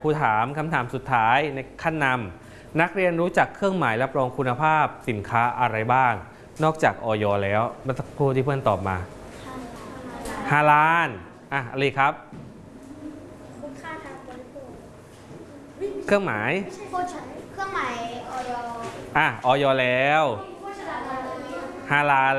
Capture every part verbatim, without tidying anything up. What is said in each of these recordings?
ครูถามคำถามสุดท้ายในขั้นนำนักเรียนรู้จักเครื่องหมายรับรองคุณภาพสินค้าอะไรบ้างนอกจากอย.แล้วเมื่อสักครู่ที่เพื่อนตอบมาฮาลาลอ่ะอะไรครับคุณค่าทางบริโภคเครื่องหมายเครื่องหมายอย. อ่ะอย.แล้วฮาลาล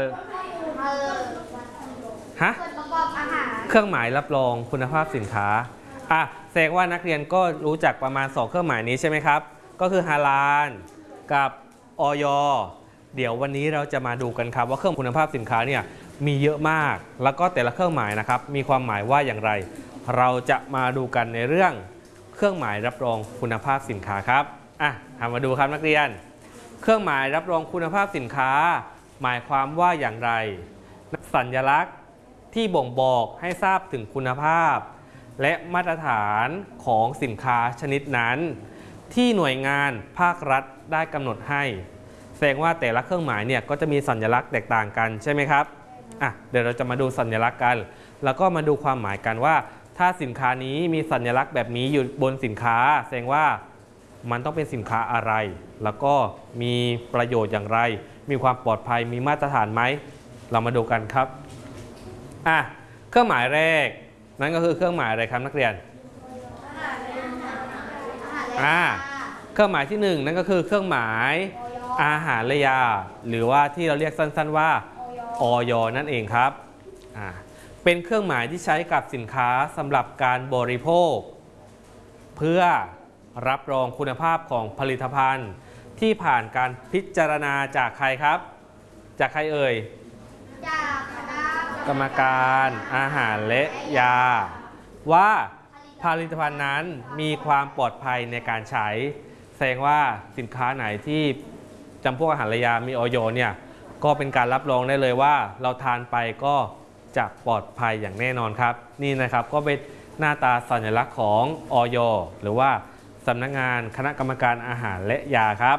ฮะประกอบอาหารเครื่องหมายรับรองคุณภาพสินค้าอ่ะแสดงว่านักเรียนก็รู้จักประมาณสองเครื่องหมายนี้ใช่ไหมครับก็คือฮาลาลกับอย.เดี๋ยววันนี้เราจะมาดูกันครับว่าเครื่องคุณภาพสินค้าเนี่ยมีเยอะมากแล้วก็แต่ละเครื่องหมายนะครับมีความหมายว่าอย่างไรเราจะมาดูกันในเรื่องเครื่องหมายรับรองคุณภาพสินค้าครับอ่ะทำมาดูครับนักเรียนเครื่องหมายรับรองคุณภาพสินค้าหมายความว่าอย่างไรสัญลักษณ์ที่บ่งบอกให้ทราบถึงคุณภาพและมาตรฐานของสินค้าชนิดนั้นที่หน่วยงานภาครัฐได้กำหนดให้แสดงว่าแต่ละเครื่องหมายเนี่ยก็จะมีสัญลักษณ์แตกต่างกันใช่ไหมครับอ่ะเดี๋ยวเราจะมาดูสัญลักษณ์กันแล้วก็มาดูความหมายกันว่าถ้าสินค้านี้มีสัญลักษณ์แบบนี้อยู่บนสินค้าแสดงว่ามันต้องเป็นสินค้าอะไรแล้วก็มีประโยชน์อย่างไรมีความปลอดภัยมีมาตรฐานไหมเรามาดูกันครับอ่ะเครื่องหมายแรกนั่นก็คือเครื่องหมายอะไรครับนักเรียนอ่าเครื่องหมายที่หนึ่งนั่นก็คือเครื่องหมายอาหารและยาหรือว่าที่เราเรียกสั้นๆว่าอย.นั่นเองครับอ่าเป็นเครื่องหมายที่ใช้กับสินค้าสำหรับการบริโภคเพื่อรับรองคุณภาพของผลิตภัณฑ์ที่ผ่านการพิจารณาจากใครครับจากใครเอ่ยจากคณะกรรมการอาหารและยาว่าผลิตภัณฑ์นั้นมีความปลอดภัยในการใช้แสดงว่าสินค้าไหนที่จำพวกอาหารและยามีอย.เนี่ยก็เป็นการรับรองได้เลยว่าเราทานไปก็จะปลอดภัยอย่างแน่นอนครับนี่นะครับก็เป็นหน้าตาสัญลักษณ์ของอย.หรือว่าสำนักงานคณะกรรมการอาหารและยาครับ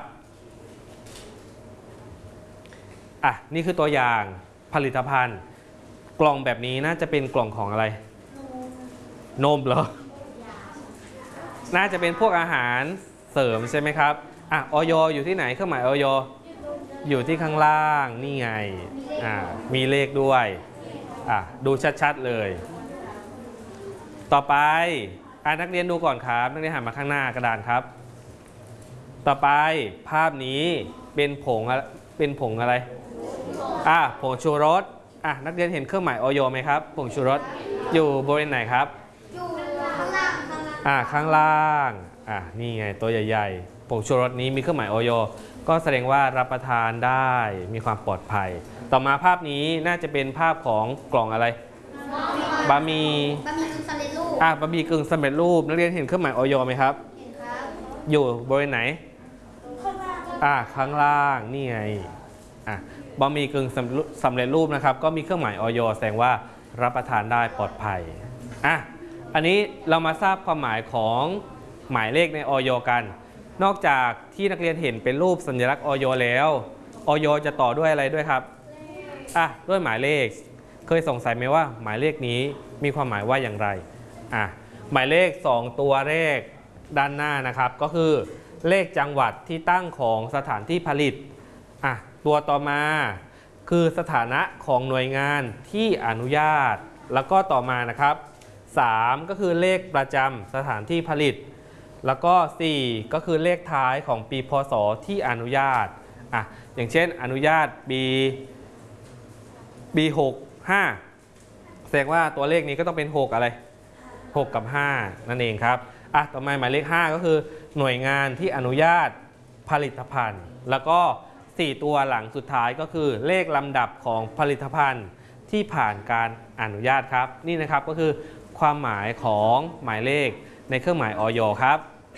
อ่ะนี่คือตัวอย่างผลิตภัณฑ์กล่องแบบนี้น่าจะเป็นกล่องของอะไรนมเหรอน่าจะเป็นพวกอาหารเสริมใช่ไหมครับอ่ะอย.อยู่ที่ไหนเครื่องหมายอย.อยู่ที่ข้างล่างนี่ไงอ่ามีเลขด้วยอ่ะดูชัดๆเลยต่อไปอ่ะนักเรียนดูก่อนครับนักเรียนหันมาข้างหน้ากระดานครับต่อไปภาพนี้เป็นผงเป็นผงอะไรอ่ะผงชูรสอ่ะนักเรียนเห็นเครื่องหมายอย.ไหมครับผงชูรสอยู่บริเวณไหนครับอยู่ข้างล่างข้างล่างอ่ะข้างล่างอ่ะนี่ไงตัวใหญ่ๆผงชูรสนี้มีเครื่องหมายอย.ก็แสดงว่ารับประทานได้มีความปลอดภัยต่อมาภาพนี้น่าจะเป็นภาพของกล่องอะไรบะหมี่บะหมี่กึ่งสำเร็จรูปอ่ะบะหมี่กึ่งสำเร็จรูปนักเรียนเห็นเครื่องหมายอย.ไหมครับเห็นครับอยู่บริเวณไหนอ่ะข้างล่างนี่ไงอ่ะบะหมี่กึ่งสำเร็จรูปนะครับก็มีเครื่องหมายอย.แสดงว่ารับประทานได้ปลอดภัยอ่ะอันนี้เรามาทราบความหมายของหมายเลขในอย.กันนอกจากที่นักเรียนเห็นเป็นรูปสัญลักษณ์อย.แล้วอย.จะต่อด้วยอะไรด้วยครับอ่ะด้วยหมายเลขเคยสงสัยไหมว่าหมายเลขนี้มีความหมายว่าอย่างไรอ่ะหมายเลขสองตัวเลขด้านหน้านะครับก็คือเลขจังหวัดที่ตั้งของสถานที่ผลิตอ่ะตัวต่อมาคือสถานะของหน่วยงานที่อนุญาตแล้วก็ต่อมานะครับสามก็คือเลขประจำสถานที่ผลิตแล้วก็สี่ก็คือเลขท้ายของปีพ.ศ.ที่อนุญาตอ่ะอย่างเช่นอนุญาตปีปีหก ห้าแสดงว่าตัวเลขนี้ก็ต้องเป็นหกอะไรหกกับห้านั่นเองครับอ่ะต่อมาหมายเลขห้าก็คือหน่วยงานที่อนุญาตผลิตภัณฑ์แล้วก็สี่ตัวหลังสุดท้ายก็คือเลขลำดับของผลิตภัณฑ์ที่ผ่านการอนุญาตครับนี่นะครับก็คือความหมายของหมายเลขในเครื่องหมายอย.ครับ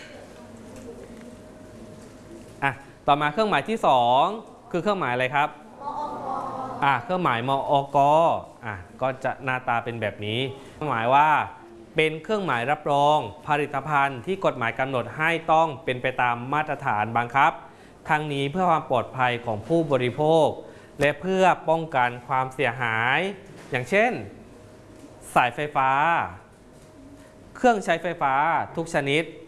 อ่ะต่อมาเครื่องหมายที่สองคือเครื่องหมายอะไรครับอ่ะเครื่องหมายมอก.อ่ะก็จะหน้าตาเป็นแบบนี้หมายว่าเป็นเครื่องหมายรับรองผลิตภัณฑ์ที่กฎหมายกำหนดให้ต้องเป็นไปตามมาตรฐานบังคับทั้งนี้เพื่อความปลอดภัยของผู้บริโภคและเพื่อป้องกันความเสียหายอย่างเช่นสายไฟฟ้าเครื่องใช้ไฟฟ้าทุกชนิด